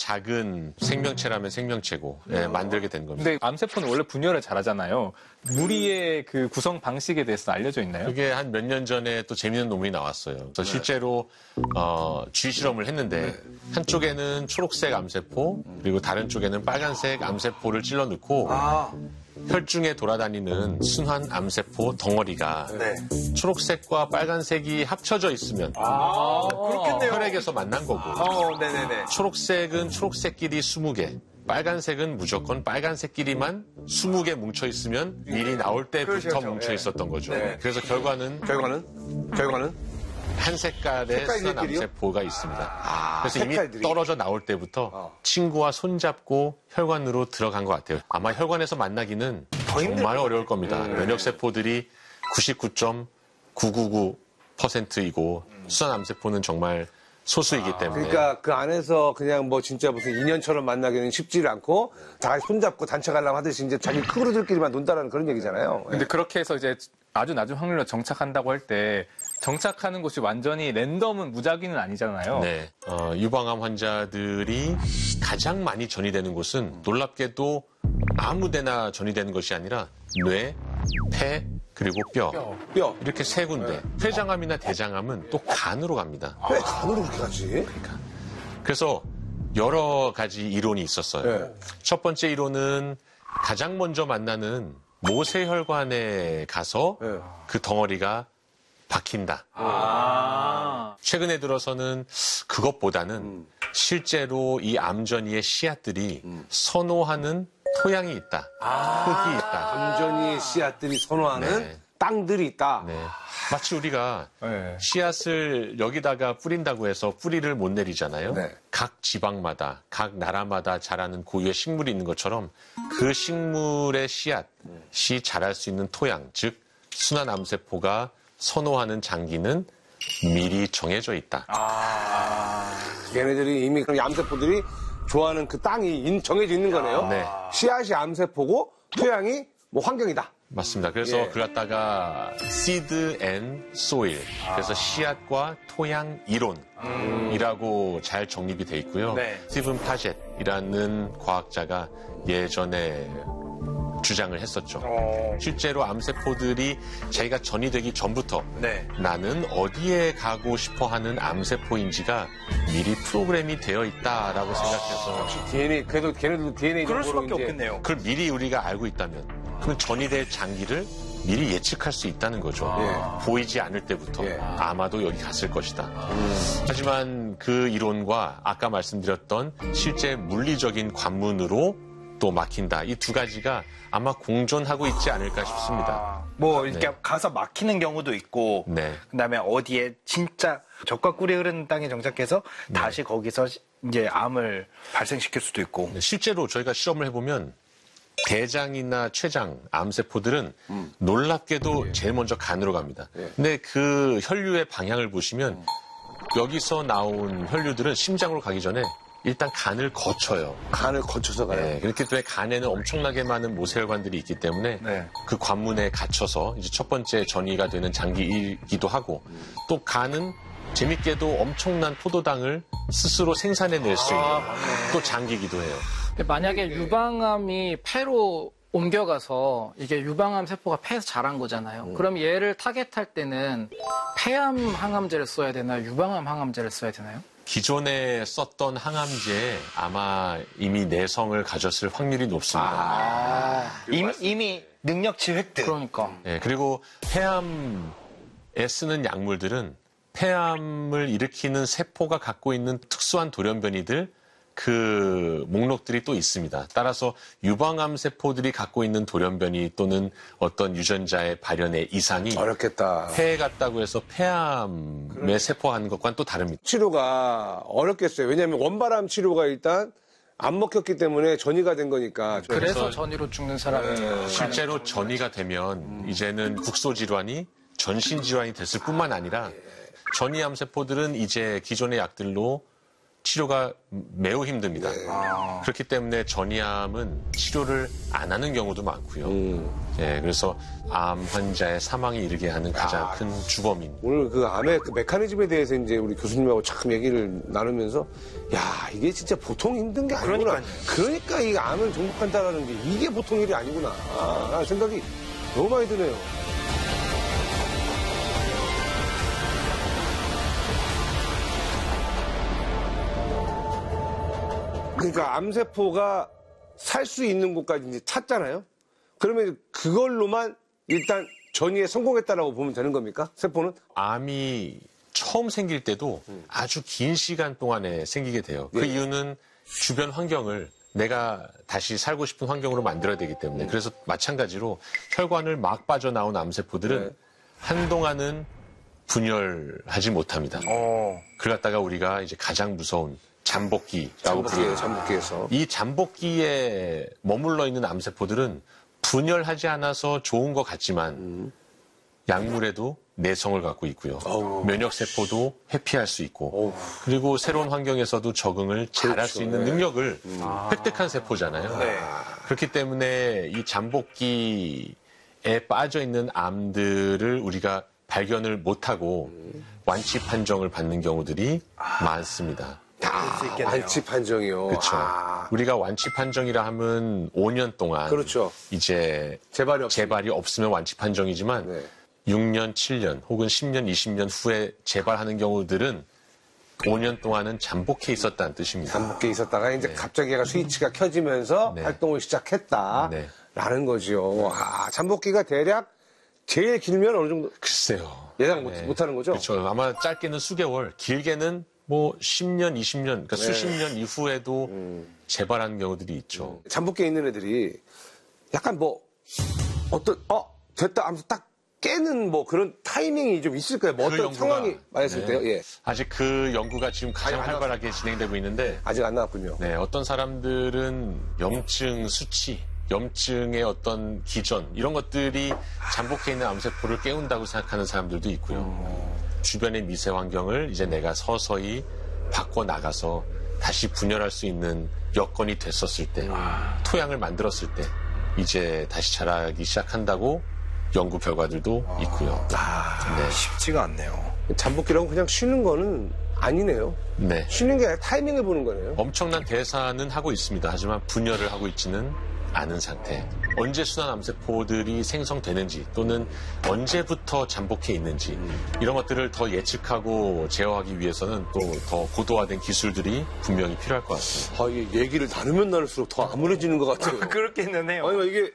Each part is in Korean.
작은 생명체라면 생명체고 만들게 된 겁니다. 근데 암세포는 원래 분열을 잘하잖아요. 무리의 그 구성 방식에 대해서 알려져 있나요? 그게 한 몇 년 전에 또 재밌는 논문이 나왔어요. 그래서 실제로 쥐 실험을 했는데 한쪽에는 초록색 암세포 그리고 다른 쪽에는 빨간색 암세포를 찔러 넣고 혈중에 돌아다니는 순환 암세포 덩어리가 초록색과 빨간색이 합쳐져 있으면 그렇겠네요. 혈액에서 만난 거고 네네네. 초록색은 초록색끼리 20개 빨간색은 무조건 빨간색끼리만 20개 뭉쳐 있으면 미리 나올 때부터 그렇죠. 뭉쳐 있었던 거죠. 네. 그래서 결과는 한 색깔의 순환 암세포가 있습니다. 그래서 색깔들이? 이미 떨어져 나올 때부터 친구와 손잡고 혈관으로 들어간 것 같아요. 아마 혈관에서 만나기는 정말 어려울 겁니다. 면역세포들이 99.999%이고 순환 암세포는 정말 소수이기 때문에. 그러니까 그 안에서 그냥 뭐 진짜 무슨 인연처럼 만나기는 쉽지를 않고 다 같이 손잡고 단체 가려고 하듯이 이제 자기 크루들끼리만 논다라는 그런 얘기잖아요. 근데 그렇게 해서 이제 아주 낮은 확률로 정착한다고 할 때 정착하는 곳이 완전히 랜덤은 무작위는 아니잖아요. 네. 유방암 환자들이 가장 많이 전이되는 곳은 놀랍게도 아무 데나 전이되는 것이 아니라 뇌, 폐, 그리고 뼈. 이렇게 세 군데. 췌장암이나 대장암은 또 간으로 갑니다. 왜 간으로 그렇게 가지? 그래서 여러 가지 이론이 있었어요. 첫 번째 이론은 가장 먼저 만나는 모세혈관에 가서 그 덩어리가 박힌다. 최근에 들어서는 그것보다는 실제로 이 암전이의 씨앗들이 선호하는 토양이 있다. 흙이 있다. 암전이의 씨앗들이 선호하는 땅들이 있다. 네. 마치 우리가 네. 씨앗을 여기다가 뿌린다고 해서 뿌리를 못 내리잖아요. 네. 각 지방마다, 각 나라마다 자라는 고유의 식물이 있는 것처럼 그 식물의 씨앗이 자랄 수 있는 토양, 즉 순환 암세포가 선호하는 장기는 미리 정해져 있다. 얘네들이 이미 그럼 암세포들이 좋아하는 그 땅이 정해져 있는 거네요. 네. 씨앗이 암세포고 토양이 뭐 환경이다. 맞습니다. 그래서 그걸 갖다가 seed and soil, 그래서 씨앗과 토양 이론이라고 잘 정립이 돼 있고요. 스티븐 파젯이라는 과학자가 예전에 주장을 했었죠. 실제로 암세포들이 자기가 전이되기 전부터 나는 어디에 가고 싶어하는 암세포인지가 미리 프로그램이 되어 있다라고 생각해서 DNA, 그래도 걔네들도 DNA 그럴 정보로 수밖에 이제 없겠네요. 그걸 미리 우리가 알고 있다면 그럼 전이될 장기를 미리 예측할 수 있다는 거죠. 보이지 않을 때부터 아마도 여기 갔을 것이다. 하지만 그 이론과 아까 말씀드렸던 실제 물리적인 관문으로 또 막힌다. 이 두 가지가 아마 공존하고 있지 않을까 싶습니다. 뭐 이렇게 가서 막히는 경우도 있고 그다음에 어디에 진짜 적과 꿀이 흐르는 땅에 정착해서 다시 거기서 이제 암을 발생시킬 수도 있고. 실제로 저희가 실험을 해보면 대장이나 췌장, 암세포들은 놀랍게도 제일 먼저 간으로 갑니다. 근데 그 혈류의 방향을 보시면 여기서 나온 혈류들은 심장으로 가기 전에 일단 간을 거쳐요. 간을 거쳐서 가요. 네, 그렇기 때문에 간에는 엄청나게 많은 모세혈관들이 있기 때문에 그 관문에 갇혀서 이제 첫 번째 전이가 되는 장기이기도 하고 또 간은 재밌게도 엄청난 포도당을 스스로 생산해낼 수 있는 또 장기이기도 해요. 만약에 유방암이 폐로 옮겨가서 이게 유방암 세포가 폐에서 자란 거잖아요. 그럼 얘를 타겟할 때는 폐암 항암제를 써야 되나요? 유방암 항암제를 써야 되나요? 기존에 썼던 항암제에 아마 이미 내성을 가졌을 확률이 높습니다. 이미 능력치 획득. 그러니까. 네, 그리고 폐암에 쓰는 약물들은 폐암을 일으키는 세포가 갖고 있는 특수한 돌연변이들 그 목록들이 또 있습니다. 따라서 유방암 세포들이 갖고 있는 돌연변이 또는 어떤 유전자의 발현의 이상이 어렵겠다. 폐에 갔다고 해서 폐암의 세포가 하는 것과는 또 다릅니다. 치료가 어렵겠어요. 왜냐하면 원발암 치료가 일단 안 먹혔기 때문에 전이가 된 거니까. 그래서 전이로 죽는 사람이 실제로 전이가 되면 이제는 국소질환이 전신질환이 됐을 뿐만 아니라 전이암 세포들은 이제 기존의 약들로 치료가 매우 힘듭니다. 그렇기 때문에 전이암은 치료를 안 하는 경우도 많고요. 예, 그래서 암 환자의 사망에 이르게 하는 가장 큰 주범인. 오늘 그 암의 그 메커니즘에 대해서 이제 우리 교수님하고 참 얘기를 나누면서 야, 이게 진짜 보통 힘든 게 아니구나. 그러니까 이 암을 정복한다라는 게 이게 보통 일이 아니구나. 라는 생각이 너무 많이 드네요. 그러니까 암세포가 살 수 있는 곳까지 이제 찾잖아요. 그러면 그걸로만 일단 전이에 성공했다라고 보면 되는 겁니까? 세포는? 암이 처음 생길 때도 아주 긴 시간 동안에 생기게 돼요. 그 이유는 주변 환경을 내가 다시 살고 싶은 환경으로 만들어야 되기 때문에. 그래서 마찬가지로 혈관을 막 빠져나온 암세포들은 한동안은 분열하지 못합니다. 그걸 갖다가 우리가 이제 가장 무서운 잠복기라고 부르는 잠복기에서. 이 잠복기에 머물러 있는 암세포들은 분열하지 않아서 좋은 것 같지만 약물에도 내성을 갖고 있고요. 면역세포도 회피할 수 있고 그리고 새로운 환경에서도 적응을 잘할 수 있는 능력을 획득한 세포잖아요. 그렇기 때문에 이 잠복기에 빠져 있는 암들을 우리가 발견을 못하고 완치 판정을 받는 경우들이 많습니다. 완치 판정이요. 그렇죠. 우리가 완치 판정이라 하면 5년 동안 그렇죠. 이제 재발이 없으면 완치 판정이지만 6년, 7년 혹은 10년, 20년 후에 재발하는 경우들은 5년 동안은 잠복해 있었다는 뜻입니다. 잠복해 있었다가 이제 갑자기 얘가 스위치가 켜지면서 활동을 시작했다라는 거죠. 잠복기가 대략 제일 길면 어느 정도? 글쎄요. 예상 못하는 거죠? 그렇죠. 아마 짧게는 수개월, 길게는 뭐 10년, 20년, 그러니까 수십 년 이후에도 재발하는 경우들이 있죠. 잠복기에 있는 애들이 약간 뭐 됐다 하면서 딱 깨는 뭐 그런 타이밍이 좀 있을까요? 뭐 어떤 상황이 맞았을 때요? 예. 아직 그 연구가 지금 가장 활발하게 진행되고 있는데 아직 안 나왔군요. 네, 어떤 사람들은 염증 수치, 염증의 어떤 기전 이런 것들이 잠복해 있는 암세포를 깨운다고 생각하는 사람들도 있고요. 주변의 미세 환경을 이제 내가 서서히 바꿔 나가서 다시 분열할 수 있는 여건이 됐었을 때, 토양을 만들었을 때 이제 다시 자라기 시작한다고 연구 결과들도 있고요. 쉽지가 않네요. 잠복기라고 그냥 쉬는 거는 아니네요. 네. 쉬는 게 아니라 타이밍을 보는 거네요. 엄청난 대사는 하고 있습니다. 하지만 분열을 하고 있지는 않은 상태. 언제 순환 암세포들이 생성되는지 또는 언제부터 잠복해 있는지 이런 것들을 더 예측하고 제어하기 위해서는 또 더 고도화된 기술들이 분명히 필요할 것 같습니다. 이게 얘기를 나누면 나눌수록 더 암울해지는 것 같아요. 그렇겠는 해요. 아니, 이게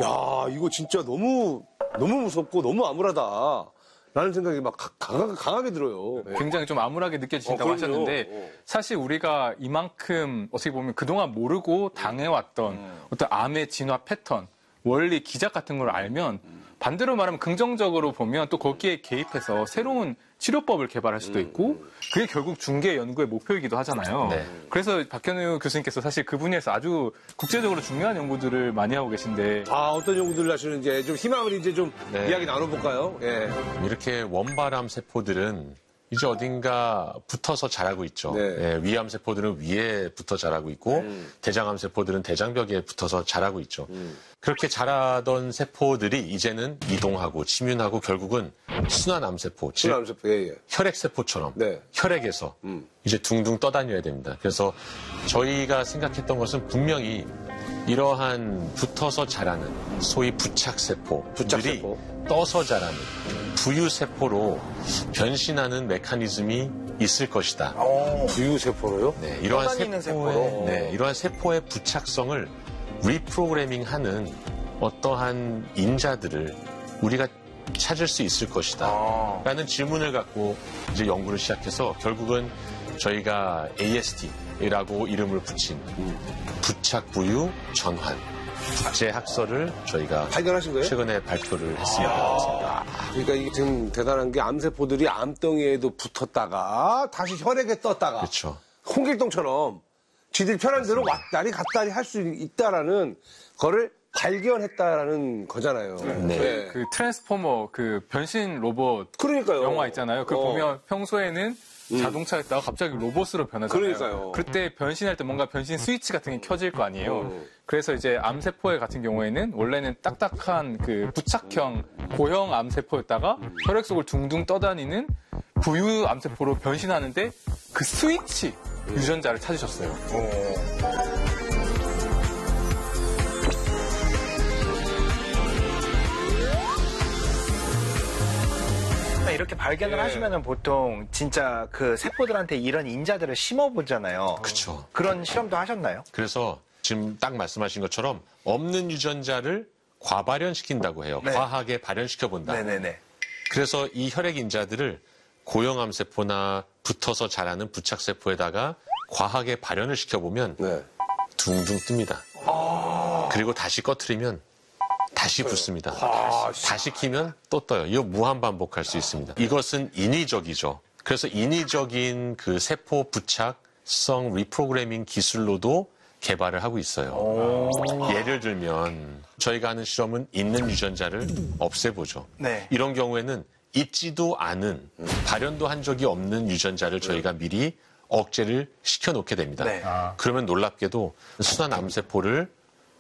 이거 진짜 너무 무섭고 너무 암울하다. 라는 생각이 막 강하게 들어요. 굉장히 좀 암울하게 느껴지신다고 하셨는데 사실 우리가 이만큼 어떻게 보면 그동안 모르고 당해왔던 어떤 암의 진화 패턴, 원리, 기작 같은 걸 알면 반대로 말하면 긍정적으로 보면 또 거기에 개입해서 새로운 치료법을 개발할 수도 있고 그게 결국 중개 연구의 목표이기도 하잖아요. 네. 그래서 박현우 교수님께서 사실 그 분야에서 아주 국제적으로 중요한 연구들을 많이 하고 계신데 어떤 연구들을 하시는지 좀 희망을 이제 좀 이야기 나눠볼까요? 예. 이렇게 원발암 세포들은 이제 어딘가 붙어서 자라고 있죠. 예, 위암 세포들은 위에 붙어 자라고 있고 대장암 세포들은 대장벽에 붙어서 자라고 있죠. 그렇게 자라던 세포들이 이제는 이동하고 침윤하고 결국은 순환암 세포, 즉 혈액 세포처럼 혈액에서 이제 둥둥 떠다녀야 됩니다. 그래서 저희가 생각했던 것은 분명히 이러한 붙어서 자라는 소위 부착세포들이 떠서 자라는 부유세포로 변신하는 메커니즘이 있을 것이다. 부유세포로요? 네, 이러한 세포의 부착성을 리프로그래밍하는 어떠한 인자들을 우리가 찾을 수 있을 것이다. 라는 질문을 갖고 이제 연구를 시작해서 결국은 저희가 AST라고 이름을 붙인 부착부유 전환 국제학설을 저희가 발견하신 거예요? 최근에 발표를 했습니다. 그러니까 이게 지금 대단한 게 암세포들이 암덩이에도 붙었다가 다시 혈액에 떴다가 그렇죠. 홍길동처럼 지들 편한 대로 왔다리 갔다리 할 수 있다라는 거를 발견했다라는 거잖아요. 네. 그 트랜스포머 그 변신 로봇 그러니까요. 영화 있잖아요. 그거 보면 평소에는 자동차였다가 갑자기 로봇으로 변하잖아요. 그러니까요. 그때 변신할 때 뭔가 변신 스위치 같은 게 켜질 거 아니에요. 그래서 이제 암세포 같은 경우에는 원래는 딱딱한 그 부착형 고형 암세포였다가 혈액 속을 둥둥 떠다니는 부유 암세포로 변신하는데 그 스위치 유전자를 찾으셨어요. 이렇게 발견을 하시면은 보통 진짜 그 세포들한테 이런 인자들을 심어보잖아요. 그렇죠. 그런 실험도 하셨나요? 그래서 지금 딱 말씀하신 것처럼 없는 유전자를 과발현시킨다고 해요. 네. 과하게 발현시켜본다. 네네네. 그래서 이 혈액 인자들을 고형암세포나 붙어서 자라는 부착세포에다가 과하게 발현을 시켜보면 네. 둥둥 뜹니다. 그리고 다시 꺼트리면 다시 붙습니다. 다시 키면 또 떠요. 이거 무한 반복할 수 있습니다. 이것은 인위적이죠. 그래서 인위적인 그 세포 부착성 리프로그래밍 기술로도 개발을 하고 있어요. 예를 들면 저희가 하는 실험은 있는 유전자를 없애보죠. 네. 이런 경우에는 있지도 않은 발현도 한 적이 없는 유전자를 저희가 미리 억제를 시켜놓게 됩니다. 네. 그러면 놀랍게도 순한 암세포를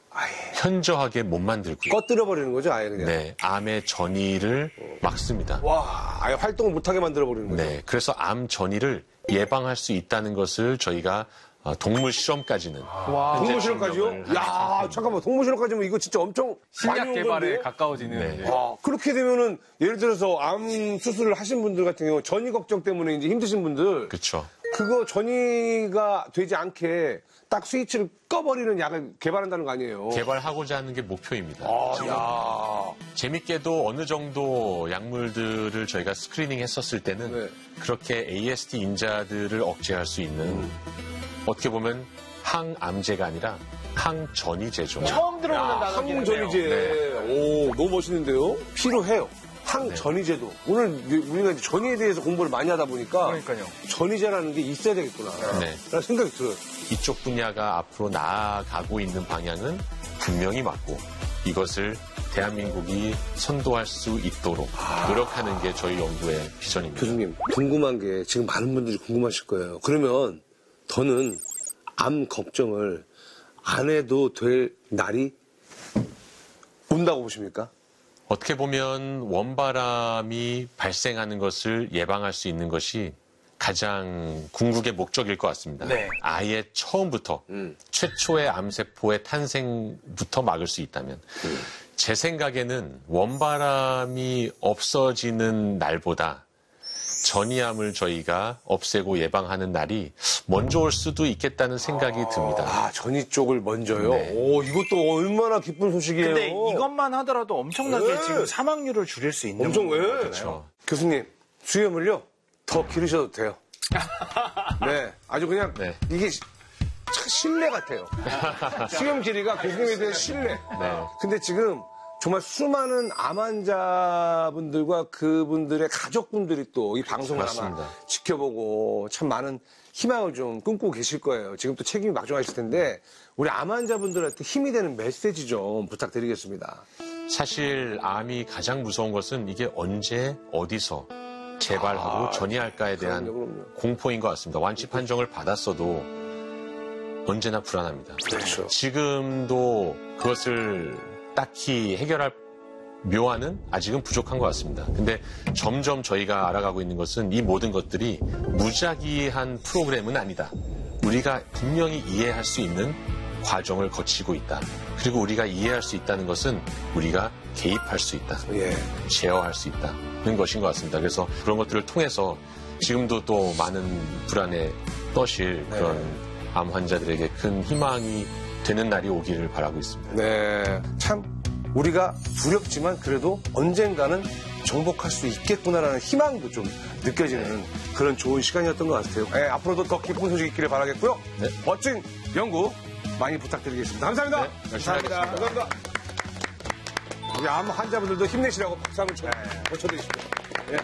현저하게 못 만들고요. 꺼뜨려버리는 거죠, 아예 그냥. 네, 암의 전이를 막습니다. 와, 아예 활동을 못하게 만들어버리는 거죠. 네, 그래서 암 전이를 예방할 수 있다는 것을 저희가 동물 실험까지는. 동물 실험까지요? 야, 잠깐만, 동물 실험까지면 이거 진짜 엄청 많이 신약 온 개발에 건데? 가까워지는. 네. 이제. 그렇게 되면은 예를 들어서 암 수술을 하신 분들 같은 경우 전이 걱정 때문에 이제 힘드신 분들 그렇죠. 그거 전이가 되지 않게 딱 스위치를 꺼버리는 약을 개발한다는 거 아니에요? 개발하고자 하는 게 목표입니다. 야. 재밌게도 어느 정도 약물들을 저희가 스크리닝 했었을 때는 네. 그렇게 AST 인자들을 억제할 수 있는 어떻게 보면 항암제가 아니라 항전이제죠. 처음 들어보는 단어네요. 항전이제. 오, 너무 멋있는데요? 필요해요. 항전이제도. 오늘 우리가 이제 전이에 대해서 공부를 많이 하다 보니까 그러니까요. 전이제라는 게 있어야 되겠구나. 네. 라는 생각이 들어요. 이쪽 분야가 앞으로 나아가고 있는 방향은 분명히 맞고 이것을 대한민국이 선도할 수 있도록 노력하는 게 저희 연구의 비전입니다. 교수님, 궁금한 게 지금 많은 분들이 궁금하실 거예요. 그러면 더는 암 걱정을 안 해도 될 날이 온다고 보십니까? 어떻게 보면 원바람이 발생하는 것을 예방할 수 있는 것이 가장 궁극의 목적일 것 같습니다. 네. 아예 처음부터 최초의 암세포의 탄생부터 막을 수 있다면 제 생각에는 원바람이 없어지는 날보다 전이암을 저희가 없애고 예방하는 날이 먼저 올 수도 있겠다는 생각이 듭니다. 아, 전이 쪽을 먼저요? 네. 오, 이것도 얼마나 기쁜 소식이에요. 근데 이것만 하더라도 엄청나게 네. 지금 사망률을 줄일 수 있는 엄청 왜? 그렇죠. 교수님, 수염을요, 더 기르셔도 돼요. 네, 아주 그냥 네. 이게 참 신뢰 같아요. 수염 길이가 교수님에 대한 신뢰. 네. 근데 지금 정말 수많은 암 환자분들과 그분들의 가족분들이 또 이 방송을 아마 맞습니다. 지켜보고 참 많은 희망을 좀 꿈꾸고 계실 거예요. 지금 또 책임이 막중하실 텐데 우리 암 환자분들한테 힘이 되는 메시지 좀 부탁드리겠습니다. 사실 암이 가장 무서운 것은 이게 언제 어디서 재발하고 전이할까에 대한 그럼요. 공포인 것 같습니다. 완치 판정을 받았어도 언제나 불안합니다. 그렇죠. 지금도 그것을 딱히 해결할 묘안은 아직은 부족한 것 같습니다. 근데 점점 저희가 알아가고 있는 것은 이 모든 것들이 무작위한 프로그램은 아니다. 우리가 분명히 이해할 수 있는 과정을 거치고 있다. 그리고 우리가 이해할 수 있다는 것은 우리가 개입할 수 있다. 예. 제어할 수 있다는 것인 것 같습니다. 그래서 그런 것들을 통해서 지금도 또 많은 불안에 떠실 그런 암 환자들에게 큰 희망이 되는 날이 오기를 바라고 있습니다. 네. 참, 우리가 두렵지만 그래도 언젠가는 정복할 수 있겠구나라는 희망도 좀 느껴지는 그런 좋은 시간이었던 것 같아요. 네, 앞으로도 더 기쁜 소식이 있기를 바라겠고요. 네. 멋진 연구 많이 부탁드리겠습니다. 감사합니다. 네, 열심히 하겠습니다. 감사합니다. 우리 암 환자분들도 힘내시라고 박수 한번 쳐드리십시오. 네.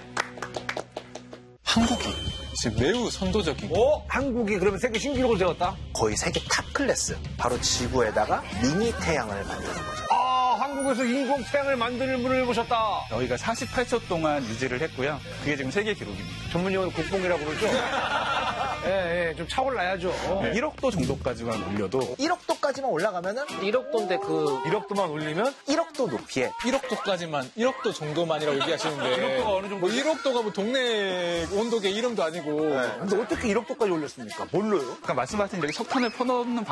한국이 지금 매우 선도적인. 한국이 그러면 세계 신기록을 세웠다? 거의 세계 탑 클래스. 바로 지구에다가 미니 태양을 만드는 거죠. 한국이 한국에서 인공 태양을 만드는 분을 모셨다. 저희가 48초 동안 유지를 했고요. 그게 지금 세계 기록입니다. 전문용어로 국뽕이라고 그러죠? 예, 좀 차올라야죠. 1억도 정도까지만 올려도 1억도까지만 올라가면은 1억도인데 1억도만 올리면 1억도 높이에 1억도 정도만이라고 얘기하시는데 1억도가 어느 정도? 뭐 1억도가 뭐 동네 온도계 이름도 아니고 근데 어떻게 1억도까지 올렸습니까? 뭘로요? 아까 말씀하신 이렇게 석탄을 퍼넣는